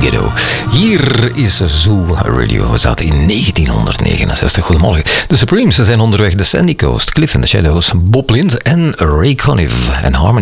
Ghetto. Hier is Zoo Radio. We zaten in 1969. Goedemorgen. De Supremes zijn onderweg. De Sandy Coast, Cliff and the Shadows, Bob Lind en Ray Conniff en Harmony.